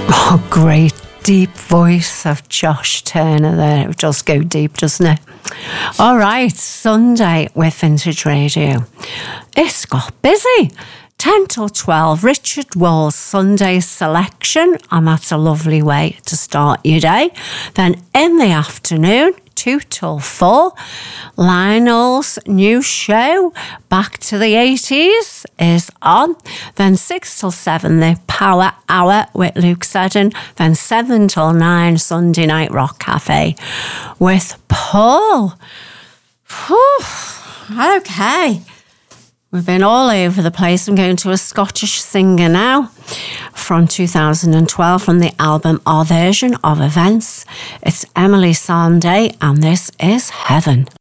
Oh, great deep voice of Josh Turner there. It does go deep, doesn't it? All right, Sunday with Vintage Radio. It's got busy. 10 till 12, Richard Wall's Sunday selection, and that's a lovely way to start your day. Then in the afternoon, 2 till 4, Lionel's new show, Back to the 80s, is on. Then 6 till 7, the Power Hour with Luke Seddon. Then 7 till 9, Sunday Night Rock Cafe with Paul. Whew. Okay. We've been all over the place. I'm going to a Scottish singer now from 2012 from the album Our Version of Events. It's Emily Sandé, and this is Heaven.